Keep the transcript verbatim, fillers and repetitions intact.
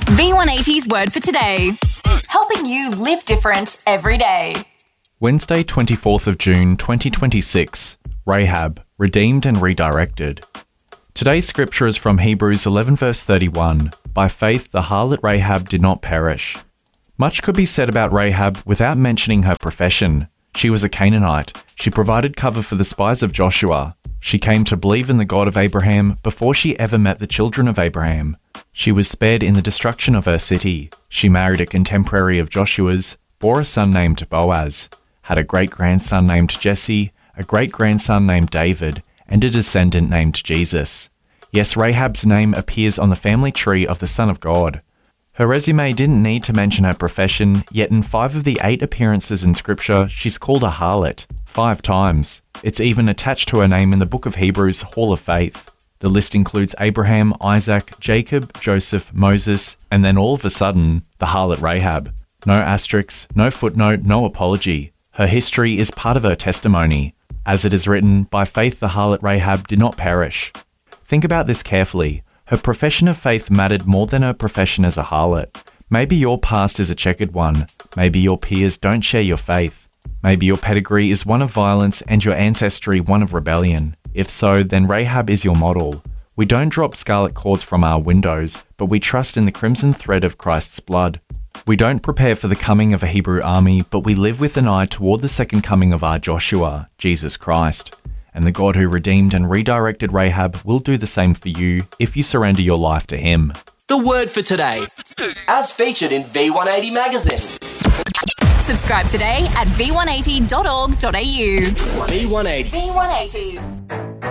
V one eighty's word for today. Helping you live different every day. Wednesday, twenty-fourth of June, twenty twenty-six. Rahab, redeemed and redirected. Today's scripture is from Hebrews eleven verse thirty-one. By faith, the harlot Rahab did not perish. Much could be said about Rahab without mentioning her profession. She was a Canaanite. She provided cover for the spies of Joshua. She came to believe in the God of Abraham before she ever met the children of Abraham. She was spared in the destruction of her city. She married a contemporary of Joshua's, bore a son named Boaz, had a great-grandson named Jesse, a great-grandson named David, and a descendant named Jesus. Yes, Rahab's name appears on the family tree of the Son of God. Her resume didn't need to mention her profession, yet in five of the eight appearances in Scripture, she's called a harlot. Five times. It's even attached to her name in the book of Hebrews, Hall of Faith. The list includes Abraham, Isaac, Jacob, Joseph, Moses, and then all of a sudden, the harlot Rahab. No asterisks, no footnote, no apology. Her history is part of her testimony. As it is written, by faith the harlot Rahab did not perish. Think about this carefully. Her profession of faith mattered more than her profession as a harlot. Maybe your past is a checkered one. Maybe your peers don't share your faith. Maybe your pedigree is one of violence and your ancestry one of rebellion. If so, then Rahab is your model. We don't drop scarlet cords from our windows, but we trust in the crimson thread of Christ's blood. We don't prepare for the coming of a Hebrew army, but we live with an eye toward the second coming of our Joshua, Jesus Christ. And the God who redeemed and redirected Rahab will do the same for you if you surrender your life to him. The word for today, as featured in V one eighty magazine. Subscribe today at v one eighty dot org dot a u. V one eighty. V one eighty.